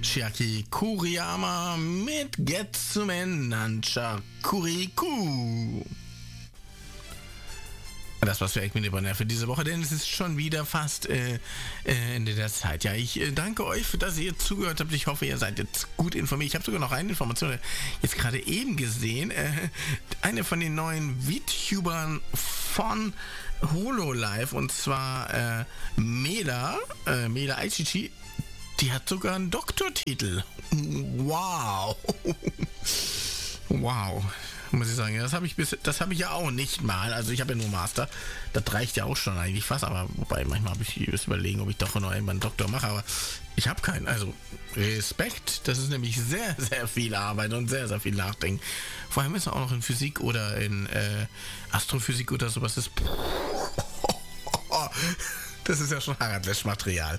Chiaki Kuriyama mit Getsumen Nancha Kuriku. Das war's für Eggman Bonner für diese Woche, denn es ist schon wieder fast Ende der Zeit. Ja, ich danke euch, dass ihr zugehört habt. Ich hoffe, ihr seid jetzt gut informiert. Ich habe sogar noch eine Information jetzt gerade eben gesehen. Eine von den neuen VTubern von HoloLive, und zwar Mela Aichichi, die hat sogar einen Doktortitel. Wow. Wow. Muss ich sagen, das habe ich ja auch nicht mal. Also ich habe ja nur Master. Das reicht ja auch schon eigentlich fast. Aber wobei, manchmal habe ich überlegen, ob ich doch noch irgendwann einen Doktor mache. Aber ich habe keinen. Also Respekt. Das ist nämlich sehr, sehr viel Arbeit und sehr, sehr viel Nachdenken. Vor allem ist es auch noch in Physik oder in Astrophysik oder sowas. Das ist ja schon Harald-Lesch-Material.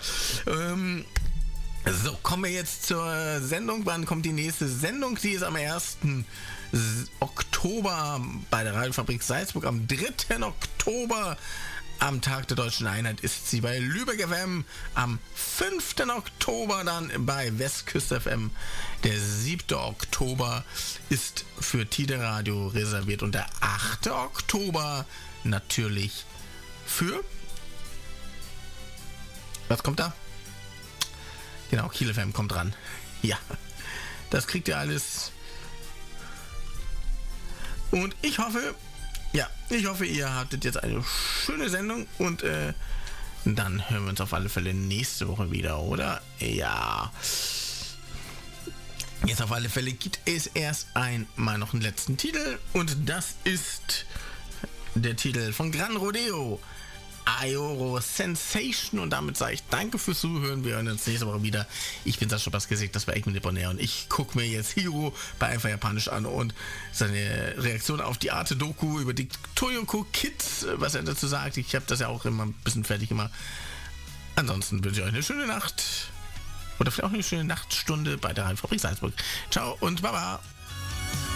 So, kommen wir jetzt zur Sendung. Wann kommt die nächste Sendung? Die ist am 1. Oktober bei der Radiofabrik Salzburg. Am 3. Oktober, am Tag der Deutschen Einheit, ist sie bei Lübeck FM. Am 5. Oktober dann bei Westküste FM. Der 7. Oktober ist für Tide Radio reserviert. Und der 8. Oktober natürlich für... Was kommt da? Genau, Kiel FM kommt dran. Ja, das kriegt ihr alles. Und ich hoffe, ihr hattet jetzt eine schöne Sendung. Und dann hören wir uns auf alle Fälle nächste Woche wieder, oder? Ja. Jetzt auf alle Fälle gibt es erst einmal noch einen letzten Titel. Und das ist der Titel von Gran Rodeo. Ayoro Sensation, und damit sage ich danke fürs Zuhören. Wir hören uns nächste Woche wieder. Ich bin Sascha Baskesicht, das war Eggman Bonner, und ich gucke mir jetzt Hiro bei Einfach Japanisch an und seine Reaktion auf die Arte-Doku über die Toyoko Kids, was er dazu sagt. Ich habe das ja auch immer ein bisschen fertig gemacht. Ansonsten wünsche ich euch eine schöne Nacht oder vielleicht auch eine schöne Nachtstunde bei der Radiofabrik Salzburg. Ciao und Baba!